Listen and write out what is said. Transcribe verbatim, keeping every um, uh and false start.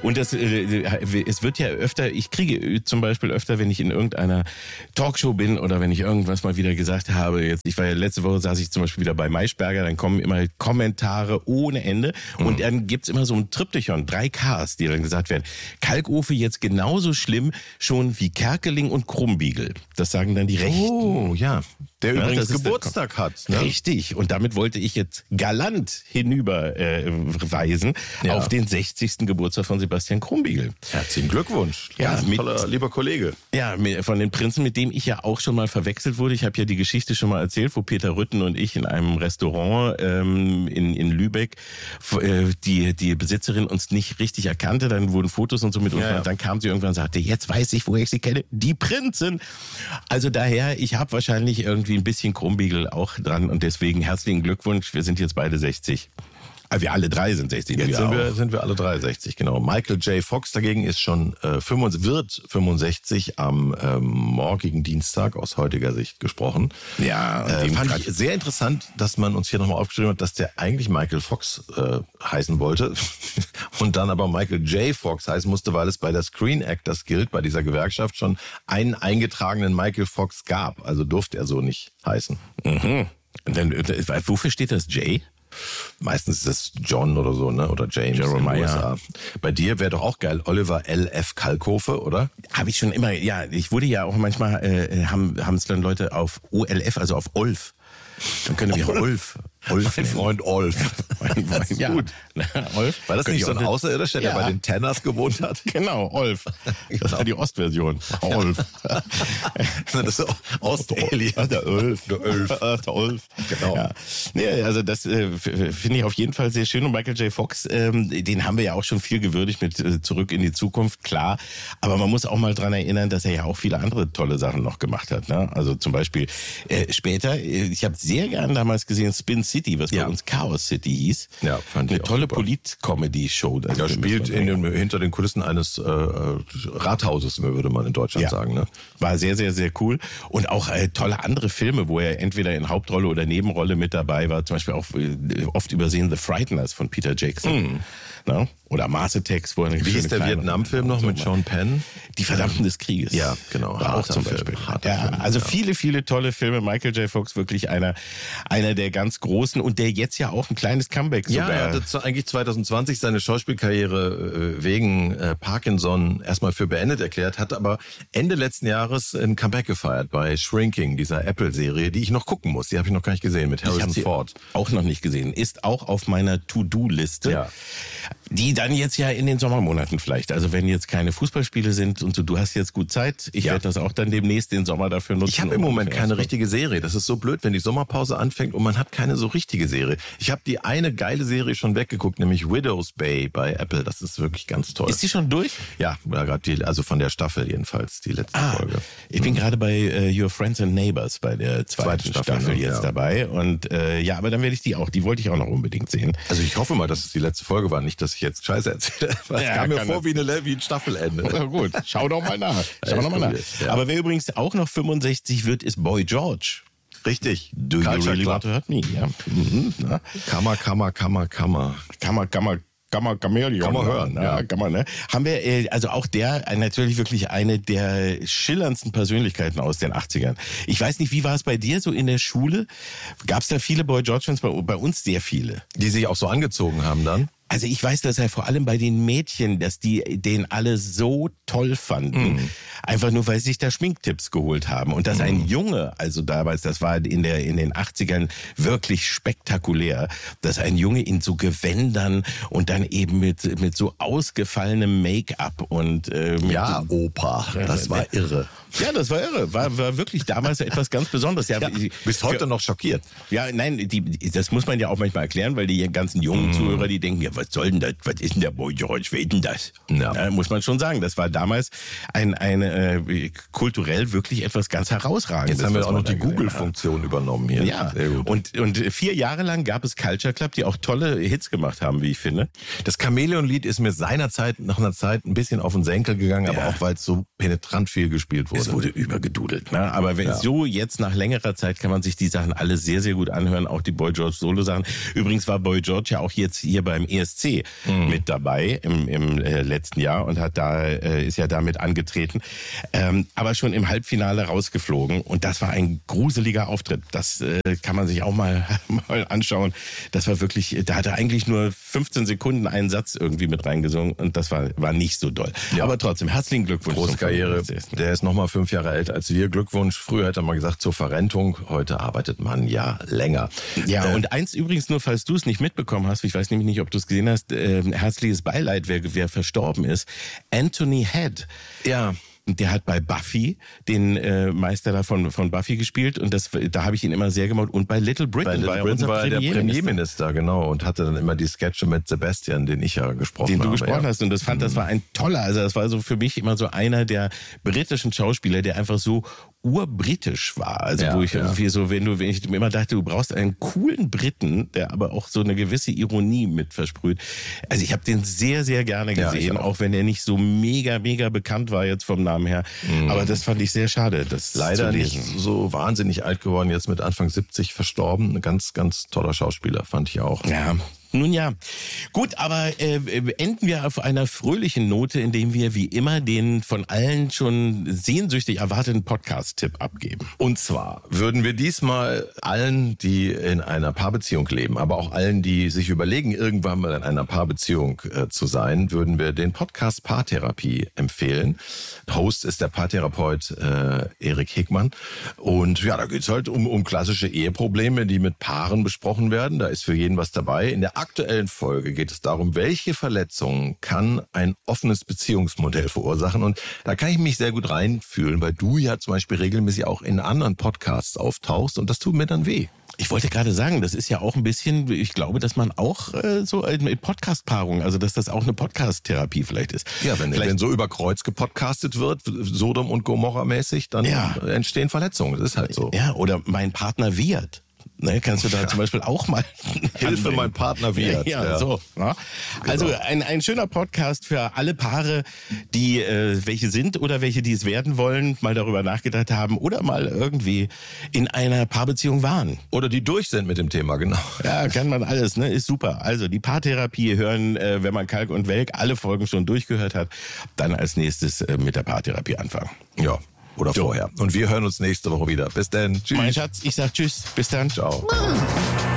Und das, äh, es wird ja öfter, ich kriege zum Beispiel öfter, wenn ich in irgendeiner Talkshow bin oder wenn ich irgendwas mal wieder gesagt habe, jetzt, ich war ja letzte Woche, saß ich zum Beispiel wieder bei Maischberger, dann kommen immer Kommentare ohne Ende mhm. und dann gibt's immer so ein Triptychon, drei Ks, die dann gesagt werden. Kalkofe jetzt genauso schlimm schon wie Kerkeling und Krumbiegel. Das sagen dann die Rechten. Oh, ja. Der ja, übrigens Geburtstag hat. Ne? Richtig. Und damit wollte ich jetzt galant hinüberweisen äh, ja. auf den sechzigsten Geburtstag von Sebastian Krumbiegel. Herzlichen Glückwunsch. Ja, Ganz mit, toller, lieber Kollege. Ja, von den Prinzen, mit dem ich ja auch schon mal verwechselt wurde. Ich habe ja die Geschichte schon mal erzählt, wo Peter Rütten und ich in einem Restaurant ähm, in, in Lübeck äh, die, die Besitzerin uns nicht richtig erkannte. Dann wurden Fotos und so mit uns. Ja, ja. Dann kam sie irgendwann und sagte, jetzt weiß ich, woher ich sie kenne. Die Prinzen. Also daher, ich habe wahrscheinlich irgendwie ein bisschen Krumbiegel auch dran und deswegen herzlichen Glückwunsch. Wir sind jetzt beide sechzig. Wir alle drei sind sechzig. Jetzt sind wir, sind wir alle drei sechzig, genau. Michael J. Fox dagegen ist schon äh, fünfundsiebzig, wird fünfundsechzig am ähm, morgigen Dienstag aus heutiger Sicht gesprochen. Ja, äh, fand ich sehr interessant, dass man uns hier nochmal aufgeschrieben hat, dass der eigentlich Michael Fox äh, heißen wollte und dann aber Michael J. Fox heißen musste, weil es bei der Screen Actors Guild, bei dieser Gewerkschaft, schon einen eingetragenen Michael Fox gab. Also durfte er so nicht heißen. Mhm. Und dann, wofür steht das J? Meistens ist das John oder so, ne? Oder James. Jeremiah. Bei dir wäre doch auch geil, Oliver L F. Kalkofe, oder? Habe ich schon immer, ja, ich wurde ja auch manchmal, äh, haben es dann Leute auf O L F, also auf Olf. Dann können wir Olf. Olf, mein Freund Olf. mein, mein, ja. Gut. Olf. War das nicht so ein Außerirdischer, der ja. bei den Tenners gewohnt hat? Genau, Olf. Das war die Ostversion. Olf. Das ist Ostalien. Ach, der Olf. Der Olf. Der Olf. Genau. Ja. Nee, also das äh, finde ich auf jeden Fall sehr schön. Und Michael J. Fox, ähm, den haben wir ja auch schon viel gewürdigt mit äh, Zurück in die Zukunft, klar. Aber man muss auch mal dran erinnern, dass er ja auch viele andere tolle Sachen noch gemacht hat. Ne? Also zum Beispiel äh, später, äh, ich habe sehr gern damals gesehen, Spin City, was ja. bei uns Chaos City hieß. Ja, fand ich Eine tolle Polit-Comedy-Show. Er spielt in den, hinter den Kulissen eines äh, Rathauses, würde man in Deutschland ja. sagen. Ne? War sehr, sehr, sehr cool. Und auch äh, tolle andere Filme, wo er entweder in Hauptrolle oder Nebenrolle mit dabei war. Zum Beispiel auch äh, oft übersehen The Frighteners von Peter Jackson. Mm. No? Oder Mars Attacks, wo er eine Wie hieß der Vietnam-Film noch mit Sean Penn? Die Verdammten des Krieges. Ja, genau. War auch zum Beispiel. Ja, also ja. viele, viele tolle Filme. Michael J. Fox, wirklich einer, einer der ganz großen und der jetzt ja auch ein kleines Comeback ja, sogar. Ja, er hat eigentlich zwanzig zwanzig seine Schauspielkarriere äh, wegen äh, Parkinson erstmal für beendet erklärt, hat aber Ende letzten Jahres ein Comeback gefeiert bei Shrinking, dieser Apple-Serie, die ich noch gucken muss. Die habe ich noch gar nicht gesehen mit Harrison Ford. Auch noch nicht gesehen. Ist auch auf meiner To-Do-Liste. Ja. Die dann jetzt ja in den Sommermonaten vielleicht. Also wenn jetzt keine Fußballspiele sind und du, du hast jetzt gut Zeit, ich ja. werde das auch dann demnächst den Sommer dafür nutzen. Ich habe im Moment keine richtige Serie. Das ist so blöd, wenn die Sommerpause anfängt und man hat keine so richtige Serie. Ich habe die eine geile Serie schon weggeguckt, nämlich Widow's Bay bei Apple. Das ist wirklich ganz toll. Ist die schon durch? Ja, gerade die, also von der Staffel jedenfalls, die letzte ah, Folge. Ich bin mhm. gerade bei uh, Your Friends and Neighbors bei der zweiten Zweite Staffel, Staffel jetzt ja. dabei. Und äh, ja, aber dann werde ich die auch, die wollte ich auch noch unbedingt sehen. Also ich hoffe mal, dass es die letzte Folge war, nicht, dass ich jetzt Scheiße erzähle. Es ja, kam mir vor wie, eine, wie ein Staffelende. Na gut, schau doch mal nach. Schau doch mal nach. Ja. Aber wer übrigens auch noch fünfundsechzig wird, ist Boy George. Richtig. Do you really want to hurt me? Ja. Mhm. Kammer, Kammer, Kammer, Kammer. Kammer, Kammer. Kann man Chamäleon kann man hören, ja, ja. Kann man, ne? Haben wir, äh, also auch der, äh, natürlich wirklich eine der schillerndsten Persönlichkeiten aus den achtzigern. Ich weiß nicht, wie war es bei dir so in der Schule? Gab es da viele Boy George-Fans? Bei, bei uns sehr viele. Die sich auch so angezogen haben dann? Also ich weiß, dass er vor allem bei den Mädchen, dass die den alle so toll fanden. Mm. Einfach nur, weil sie sich da Schminktipps geholt haben. Und dass mm. ein Junge, also damals, das war in der in den achtzigern wirklich spektakulär, dass ein Junge in so Gewändern und dann eben mit mit so ausgefallenem Make-up und äh, mit ja, so, Opa, das war irre. Ja, das war irre. War, war wirklich damals etwas ganz Besonderes. Ja, ja, bis heute für, noch schockiert. Ja, nein, die, das muss man ja auch manchmal erklären, weil die ganzen jungen mm. Zuhörer, die denken, ja, was soll denn das? Was ist denn der Boy George? Wer ist denn das? Ja. Ja, muss man schon sagen. Das war damals ein, ein äh, kulturell wirklich etwas ganz Herausragendes. Jetzt haben wir auch noch die Google-Funktion übernommen hier. Ja, und, und vier Jahre lang gab es Culture Club, die auch tolle Hits gemacht haben, wie ich finde. Das Chamäleon-Lied ist mir seinerzeit, nach einer Zeit, ein bisschen auf den Senkel gegangen, ja. aber auch, weil es so penetrant viel gespielt wurde. Es wurde übergedudelt, ne? Aber wenn ja. so jetzt nach längerer Zeit kann man sich die Sachen alle sehr, sehr gut anhören, auch die Boy George Solo-Sachen. Übrigens war Boy George ja auch jetzt hier beim E S S C mhm. mit dabei im, im äh, letzten Jahr und hat da äh, ist ja damit angetreten, ähm, aber schon im Halbfinale rausgeflogen und das war ein gruseliger Auftritt. Das äh, kann man sich auch mal mal anschauen. Das war wirklich, da hat er eigentlich nur fünfzehn Sekunden einen Satz irgendwie mit reingesungen und das war war nicht so doll. Ja. Aber trotzdem herzlichen Glückwunsch. Große Karriere. Der ist noch mal fünf Jahre älter als wir. Glückwunsch. Früher hätte man gesagt zur Verrentung. Heute arbeitet man ja länger. Ja, äh, und eins übrigens nur, falls du es nicht mitbekommen hast, ich weiß nämlich nicht, ob du es gesehen hast, äh, herzliches Beileid, wer, wer verstorben ist. Anthony Head. Ja. Der hat bei Buffy den äh, Meister da von, von Buffy gespielt und das, da habe ich ihn immer sehr gemocht. Und bei Little Britain, bei Little war, Britain war er der Premierminister. Premierminister, genau, und hatte dann immer die Sketche mit Sebastian, den ich ja gesprochen habe. Den du habe, gesprochen ja. hast und das fand, das war ein toller, also das war so für mich immer so einer der britischen Schauspieler, der einfach so urbritisch war. Also ja, wo ich ja. irgendwie so, wenn du, wenn ich immer dachte, du brauchst einen coolen Briten, der aber auch so eine gewisse Ironie mit versprüht. Also ich habe den sehr, sehr gerne gesehen, ja, auch. auch wenn er nicht so mega, mega bekannt war jetzt vom Namen her. Mhm. Aber das fand ich sehr schade, das leider zu nicht so wahnsinnig alt geworden, jetzt mit Anfang siebzig verstorben. Ein ganz, ganz toller Schauspieler, fand ich auch. Ja. Nun ja, gut, aber äh, enden wir auf einer fröhlichen Note, indem wir wie immer den von allen schon sehnsüchtig erwarteten Podcast-Tipp abgeben. Und zwar würden wir diesmal allen, die in einer Paarbeziehung leben, aber auch allen, die sich überlegen, irgendwann mal in einer Paarbeziehung äh, zu sein, würden wir den Podcast Paartherapie empfehlen. Host ist der Paartherapeut äh, Erik Hegmann. Und ja, da geht's halt um, um klassische Eheprobleme, die mit Paaren besprochen werden. Da ist für jeden was dabei. In der aktuellen Folge geht es darum, welche Verletzungen kann ein offenes Beziehungsmodell verursachen. Und da kann ich mich sehr gut reinfühlen, weil du ja zum Beispiel regelmäßig auch in anderen Podcasts auftauchst und das tut mir dann weh. Ich wollte gerade sagen, das ist ja auch ein bisschen, ich glaube, dass man auch äh, so mit Podcast-Paarung, also dass das auch eine Podcast-Therapie vielleicht ist. Ja, wenn, wenn so über Kreuz gepodcastet wird, Sodom und Gomorra mäßig, dann ja. entstehen Verletzungen. Das ist halt so. Ja, oder mein Partner Wirt. Ne, kannst du da ja. zum Beispiel auch mal Hilfe, mein Partner Wirt. Ja, ja, ja. so. Ja. Also genau. ein, ein schöner Podcast für alle Paare, die äh, welche sind oder welche, die es werden wollen, mal darüber nachgedacht haben oder mal irgendwie in einer Paarbeziehung waren. Oder die durch sind mit dem Thema, genau. Ja, kann man alles, ne? Ist super. Also die Paartherapie hören, äh, wenn man Kalk und Welk alle Folgen schon durchgehört hat, dann als nächstes äh, mit der Paartherapie anfangen. Ja. Oder so. Vorher. Und wir hören uns nächste Woche wieder. Bis dann. Tschüss. Mein Schatz, ich sag tschüss. Bis dann. Ciao.